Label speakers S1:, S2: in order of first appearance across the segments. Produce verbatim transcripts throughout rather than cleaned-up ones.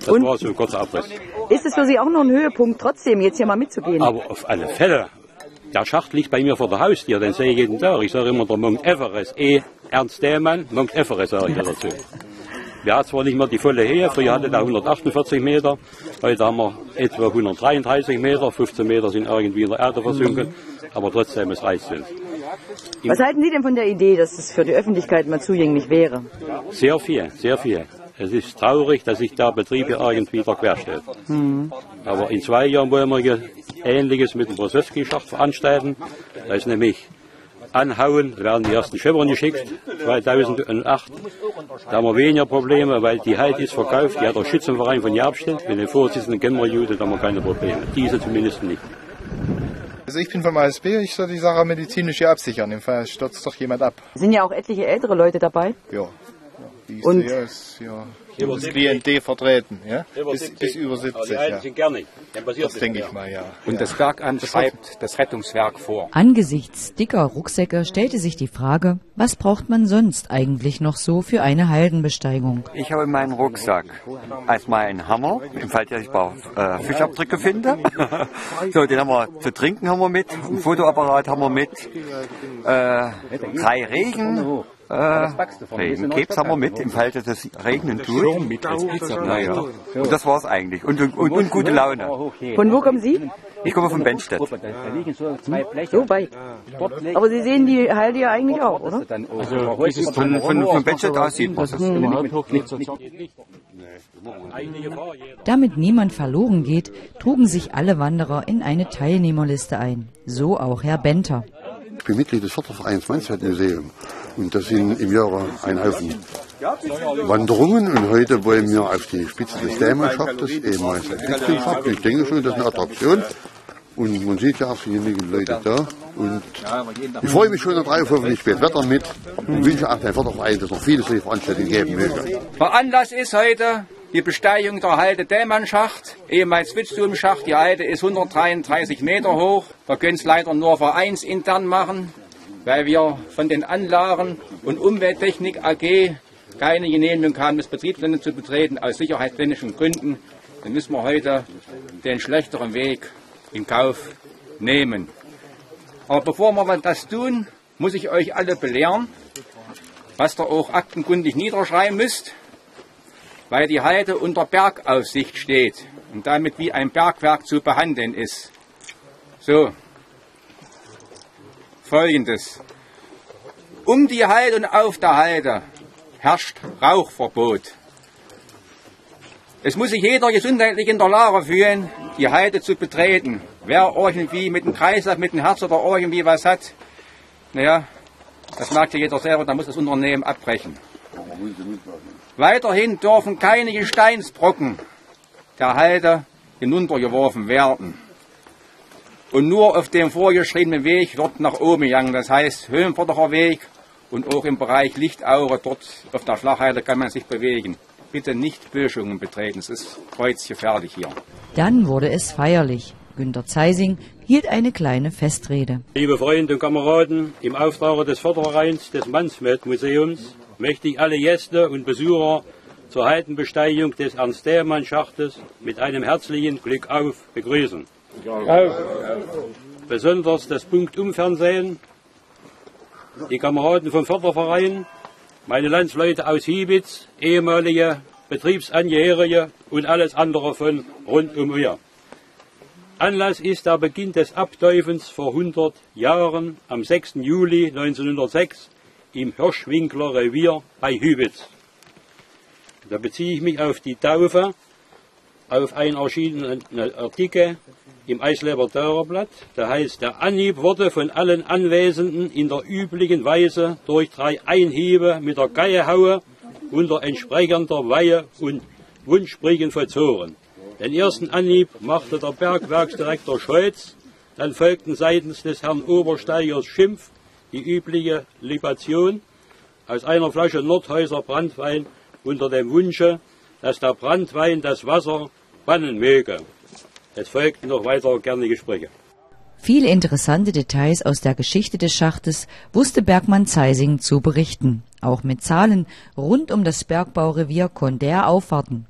S1: Das
S2: Und?
S1: war so ein kurzer Abriss.
S2: Ist es für Sie auch noch ein Höhepunkt, trotzdem jetzt hier mal mitzugehen?
S1: Aber auf alle Fälle. Der Schacht liegt bei mir vor der Haustür, den sehe ich jeden Tag. Ich sage immer der Mount Everest. E. Ernst Dämann, Mount Everest sage ich dazu. Wir haben zwar nicht mehr die volle Höhe, früher hatte der hundertachtundvierzig Meter, heute haben wir etwa hundertdreiunddreißig Meter, fünfzehn Meter sind irgendwie in der Erde versunken, aber trotzdem, es reicht uns.
S2: Was halten Sie denn von der Idee, dass es für die Öffentlichkeit mal zugänglich wäre?
S1: Sehr viel, sehr viel. Es ist traurig, dass sich der Betrieb hier irgendwie da querstellt. Mhm. Aber in zwei Jahren wollen wir Ähnliches mit dem Brosowski-Schacht veranstalten. Da ist nämlich Anhauen, da werden die ersten Schöpfer geschickt, zweitausendacht. Da haben wir weniger Probleme, weil die Heide ist verkauft, die hat der Schützenverein von Jabstedt. Mit den Vorsitzenden kennen wir Jude, da haben wir keine Probleme. Diese zumindest nicht.
S3: Also ich bin vom A S B, ich soll die Sache medizinisch hier absichern, im Fall stürzt doch jemand ab.
S2: Sind ja auch etliche ältere Leute dabei?
S3: Ja. Die
S2: Und
S3: hier ist ja das Klientel vertreten, ja? Bis, bis über siebzig, ja. Das denke ich mal, ja.
S4: Und das Bergamt schreibt das Rettungswerk vor.
S5: Angesichts dicker Rucksäcke stellte sich die Frage, was braucht man sonst eigentlich noch so für eine Haldenbesteigung?
S6: Ich habe in meinem Rucksack erstmal einen Hammer, im Fall, dass ich ein paar äh, Fischabdrücke finde. So, den haben wir zu trinken haben wir mit, ein Fotoapparat haben wir mit, äh, drei Regen. Äh, Regenkebs haben wir mit, im Fall, dass es regnen tut. Naja. Und das war's eigentlich. Und, und, und gute Laune.
S2: Von wo kommen Sie?
S6: Ich komme von Benstedt.
S2: So weit. Aber Sie sehen die Halde ja eigentlich auch, oder?
S6: Also, von, von, von Benstedt aus sieht man das.
S5: Damit niemand verloren geht, trugen sich alle Wanderer in eine Teilnehmerliste ein. So auch Herr Benter.
S7: Ich bin Mitglied des Fördervereins Mansfeld-Museum und das sind im Jahre ein Haufen Wanderungen und heute wollen wir auf die Spitze des Dämmerschachtes, ehemals ein Spitzenschacht. Ich denke schon, das ist eine Attraktion und man sieht ja auch genügend Leute da und ich freue mich schon darauf, hoffentlich spät Wetter mit und wünsche auch dem Förderverein, dass noch viele solche Veranstaltungen geben möge.
S4: Der Anlass ist heute die Besteigung der Halde Dämannschacht, ehemals Witztumschacht. Die Halde ist hundertdreiunddreißig Meter hoch. Wir können es leider nur vereinsintern machen, weil wir von den Anlagen und Umwelttechnik A G keine Genehmigung haben, das Betriebsgelände zu betreten, aus sicherheitstechnischen Gründen. Dann müssen wir heute den schlechteren Weg in Kauf nehmen. Aber bevor wir das tun, muss ich euch alle belehren, was ihr auch aktenkundig niederschreiben müsst, weil die Halde unter Bergaufsicht steht und damit wie ein Bergwerk zu behandeln ist. So, Folgendes. Um die Halde und auf der Halde herrscht Rauchverbot. Es muss sich jeder gesundheitlich in der Lage fühlen, die Halde zu betreten. Wer irgendwie mit dem Kreislauf, mit dem Herz oder irgendwie was hat, naja, das merkt ja jeder selber, da muss das Unternehmen abbrechen. Weiterhin dürfen keine Gesteinsbrocken der Halde hinuntergeworfen werden. Und nur auf dem vorgeschriebenen Weg wird nach oben gegangen. Das heißt, Höhenforderer Weg und auch im Bereich Lichtaure, dort auf der Flachhalde kann man sich bewegen. Bitte nicht Böschungen betreten, es ist kreuzgefährlich hier.
S5: Dann wurde es feierlich. Günter Zeising hielt eine kleine Festrede.
S1: Liebe Freunde und Kameraden, im Auftrag des Fördervereins des Mansfeld-Museums möchte ich alle Gäste und Besucher zur Haldenbesteigung des Ernst-Dämann-Schachtes mit einem herzlichen Glück auf begrüßen. Auf. Besonders das Punktum-Fernsehen, die Kameraden vom Förderverein, meine Landsleute aus Hiebitz, ehemalige Betriebsangehörige und alles andere von rund um hier. Anlass ist der Beginn des Abteufens vor hundert Jahren am sechsten Juli neunzehnhundertsechs im Hirschwinkler Revier bei Hübitz. Da beziehe ich mich auf die Taufe, auf einen erschienenen Artikel im Eisleber Tauerblatt. Da heißt, der Anhieb wurde von allen Anwesenden in der üblichen Weise durch drei Einhiebe mit der Geiehaue unter entsprechender Weihe und Wundsprichen vollzogen. Den ersten Anhieb machte der Bergwerksdirektor Scholz, dann folgten seitens des Herrn Obersteigers Schimpf die übliche Libation aus einer Flasche Nordhäuser Branntwein unter dem Wunsche, dass der Branntwein das Wasser bannen möge. Es folgten noch weitere gerne Gespräche.
S5: Viele interessante Details aus der Geschichte des Schachtes wusste Bergmann Zeising zu berichten. Auch mit Zahlen rund um das Bergbaurevier konnte er aufwarten.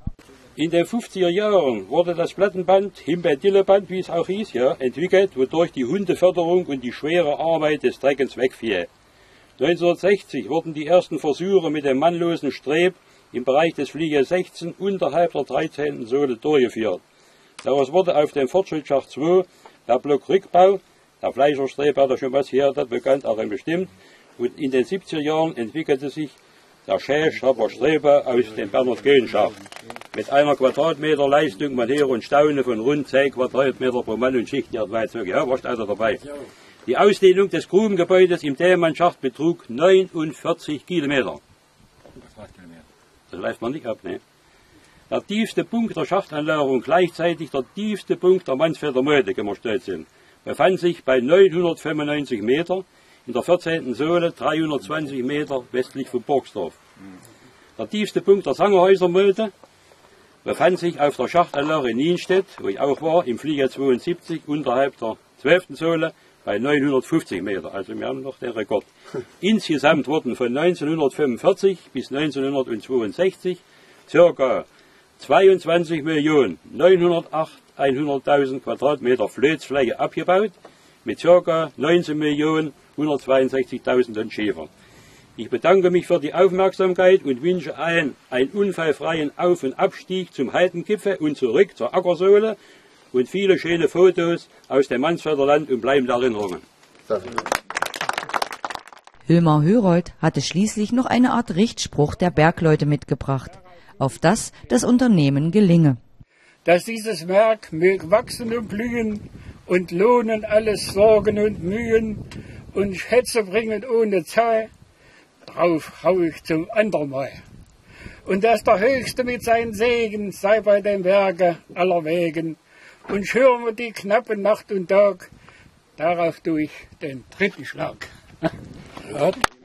S1: In den fünfziger Jahren wurde das Plattenband, Himbeer-Dille-Band, wie es auch hieß, ja, entwickelt, wodurch die Hundeförderung und die schwere Arbeit des Treckens wegfiel. neunzehnhundertsechzig wurden die ersten Versuche mit dem mannlosen Streb im Bereich des Flieger sechzehn unterhalb der dreizehnten Sohle durchgeführt. Daraus wurde auf dem Fortschrittsschacht zwei der Blockrückbau, der Fleischerstreb hat er schon was hier, das bekannt, auch bestimmt, und in den siebziger Jahren entwickelte sich der Schäschrapper Strebe aus dem Bernhard-Göhn-Schacht. Mit einer Quadratmeter Leistung, man höre und staune, von rund zehn Quadratmeter pro Mann und Schichtenjahrweizug. Ja, warst also dabei. Die Ausdehnung des Grubengebäudes im Dämmannschacht betrug neunundvierzig Kilometer. Das läuft man nicht ab, ne? Der tiefste Punkt der Schachtanlage und gleichzeitig der tiefste Punkt der Mansfelder Mulde, wenn wir stolz sind, befand sich bei neunhundertfünfundneunzig Meter in der vierzehnten Sohle, dreihundertzwanzig Meter westlich von Borgsdorf. Der tiefste Punkt der Sangerhäuser Mulde befand sich auf der Schachtanlage in Nienstedt, wo ich auch war, im Flieger zweiundsiebzig, unterhalb der zwölften Sohle, bei neunhundertfünfzig Meter. Also wir haben noch den Rekord. Insgesamt wurden von neunzehnhundertfünfundvierzig bis neunzehnhundertzweiundsechzig ca. zweiundzwanzig Millionen neunhundertacht Quadratmeter Flötsfläche abgebaut, mit ca. neunzehn Millionen hundertzweiundsechzigtausend Tonnen Schäfer. Ich bedanke mich für die Aufmerksamkeit und wünsche allen einen unfallfreien Auf- und Abstieg zum Heidengipfel und zurück zur Ackersohle und viele schöne Fotos aus dem Mansfelder Land und bleibende Erinnerungen.
S5: Hilmar Hörold hatte schließlich noch eine Art Richtspruch der Bergleute mitgebracht, auf das das Unternehmen gelinge.
S8: Dass dieses Werk mög wachsen und blühen und lohnen alles Sorgen und Mühen und Schätze bringen ohne Zahl, drauf hau ich zum anderen Mal. Und dass der Höchste mit seinen Segen sei bei dem Werke aller Wegen und schirme die knappe Nacht und Tag, darauf tue ich den dritten Schlag. Ja.